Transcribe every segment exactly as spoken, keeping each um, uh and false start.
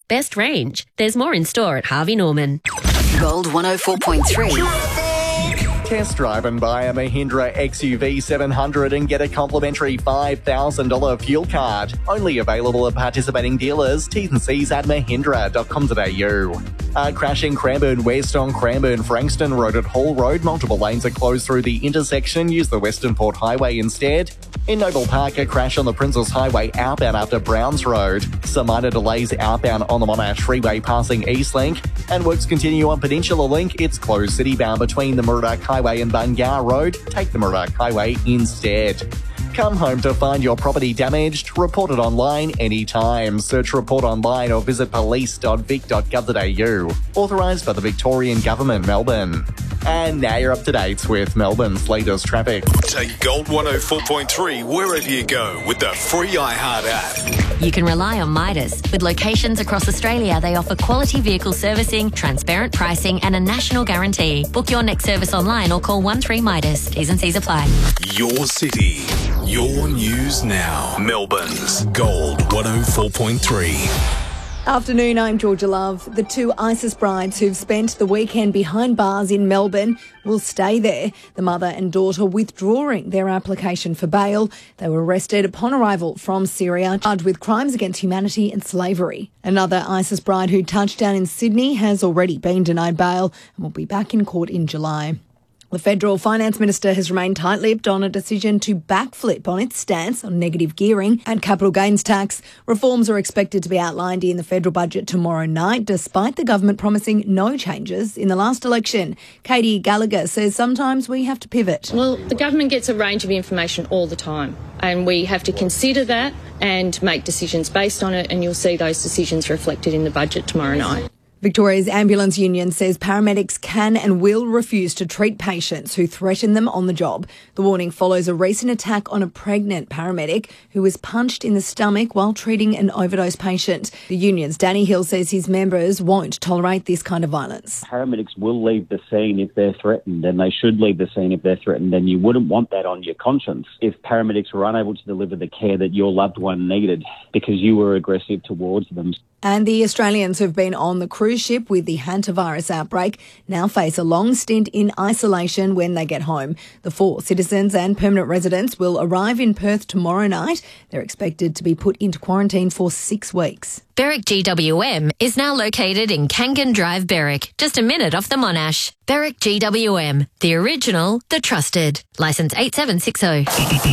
best range. There's more in store at Harvey Norman. Gold one oh four point three. Test drive and buy a Mahindra X U V seven hundred and get a complimentary five thousand dollars fuel card. Only available at participating dealers. T's and C's at mahindra dot com dot a u. A crash in Cranbourne West on Cranbourne Frankston Road at Hall Road. Multiple lanes are closed through the intersection. Use the Western Port Highway instead. In Noble Park, a crash on the Princes Highway outbound after Browns Road. Some minor delays outbound on the Monash Freeway passing Eastlink. And works continue on Peninsula Link. It's closed citybound between the Murdoch Highway and Bungar Road. Take the Murdoch Highway instead. Come home to find your property damaged? Report it online anytime. Search Report Online or visit police dot vic dot gov dot a u. Authorised by the Victorian Government, Melbourne. And now you're up to date with Melbourne's latest traffic. Take Gold one oh four point three wherever you go with the free iHeart app. You can rely on Midas. With locations across Australia, they offer quality vehicle servicing, transparent pricing and a national guarantee. Book your next service online or call one three Midas. T's and C's apply. Your city, your news now. Melbourne's Gold one oh four point three. Afternoon, I'm Georgia Love. The two ISIS brides who've spent the weekend behind bars in Melbourne will stay there. The mother and daughter withdrawing their application for bail. They were arrested upon arrival from Syria, charged with crimes against humanity and slavery. Another ISIS bride who touched down in Sydney has already been denied bail and will be back in court in July. The Federal Finance Minister has remained tight-lipped on a decision to backflip on its stance on negative gearing and capital gains tax. Reforms are expected to be outlined in the federal budget tomorrow night, despite the government promising no changes in the last election. Katie Gallagher says sometimes we have to pivot. Well, the government gets a range of information all the time, and we have to consider that and make decisions based on it, and you'll see those decisions reflected in the budget tomorrow night. Victoria's Ambulance Union says paramedics can and will refuse to treat patients who threaten them on the job. The warning follows a recent attack on a pregnant paramedic who was punched in the stomach while treating an overdose patient. The union's Danny Hill says his members won't tolerate this kind of violence. Paramedics will leave the scene if they're threatened, and they should leave the scene if they're threatened, and you wouldn't want that on your conscience if paramedics were unable to deliver the care that your loved one needed because you were aggressive towards them. And the Australians who've been on the cruise ship with the hantavirus outbreak now face a long stint in isolation when they get home. The four citizens and permanent residents will arrive in Perth tomorrow night. They're expected to be put into quarantine for six weeks. Berwick G W M is now located in Kangan Drive, Berwick, just a minute off the Monash. Berwick G W M, the original, the trusted. Licence eight seven six zero.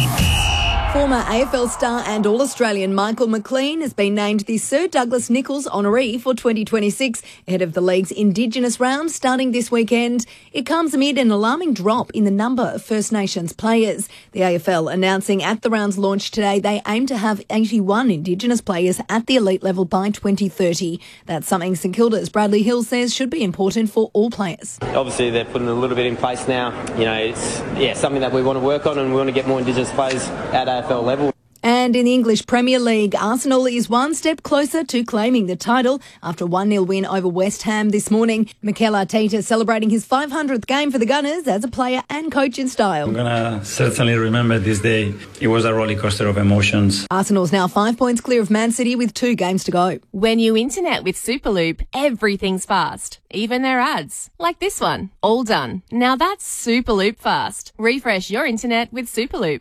Former A F L star and All-Australian Michael McLean has been named the Sir Douglas Nicholls honoree for twenty twenty-six ahead of the league's Indigenous round starting this weekend. It comes amid an alarming drop in the number of First Nations players. The A F L announcing at the round's launch today they aim to have eighty-one Indigenous players at the elite level by twenty thirty. That's something St Kilda's Bradley Hill says should be important for all players. Obviously they're putting a little bit in place now. You know, it's yeah something that we want to work on, and we want to get more Indigenous players at A F L level. And in the English Premier League, Arsenal is one step closer to claiming the title after a one nil win over West Ham this morning. Mikel Arteta celebrating his five hundredth game for the Gunners as a player and coach in style. I'm going to certainly remember this day. It was a roller coaster of emotions. Arsenal's now five points clear of Man City with two games to go. When you internet with Superloop, everything's fast. Even their ads. Like this one. All done. Now that's Superloop fast. Refresh your internet with Superloop.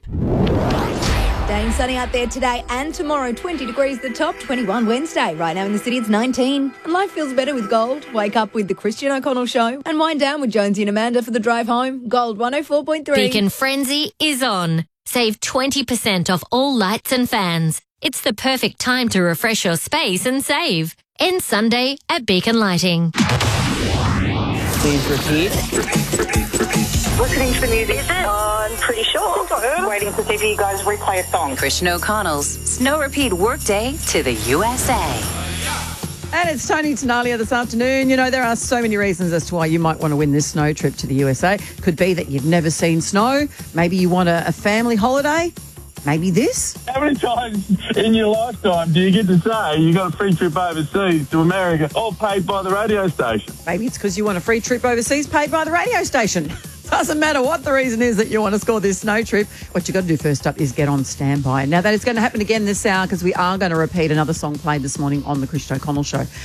Staying sunny out there today and tomorrow, twenty degrees the top, twenty-one Wednesday. Right now in the city it's nineteen. And life feels better with Gold. Wake up with the Christian O'Connell Show and wind down with Jonesy and Amanda for the drive home. Gold one oh four point three. Beacon Frenzy is on. Save twenty percent off all lights and fans. It's the perfect time to refresh your space and save. End Sunday at Beacon Lighting. Please repeat. Repeat, repeat, repeat. Listening to the music. Is it? I'm pretty sure. I'm waiting to see if you guys replay a song. Christian O'Connell's Snow Repeat Workday to the U S A. And it's Tony Tenalia this afternoon. You know, there are so many reasons as to why you might want to win this snow trip to the U S A. Could be that you've never seen snow. Maybe you want a, a family holiday. Maybe this. How many times in your lifetime do you get to say you got a free trip overseas to America, all paid by the radio station? Maybe it's because you want a free trip overseas paid by the radio station. Doesn't matter what the reason is that you want to score this snow trip. What you've got to do first up is get on standby. Now, that is going to happen again this hour because we are going to repeat another song played this morning on the Christian O'Connell Show.